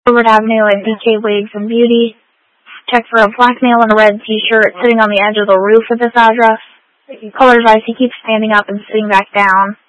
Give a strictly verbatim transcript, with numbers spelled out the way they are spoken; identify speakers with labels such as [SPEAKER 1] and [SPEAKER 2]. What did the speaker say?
[SPEAKER 1] Robert Avenue at D K Wigs and Beauty. Check for a black male in a red t-shirt sitting on the edge of the roof of this address. Colors ice, he keeps standing up and sitting back down.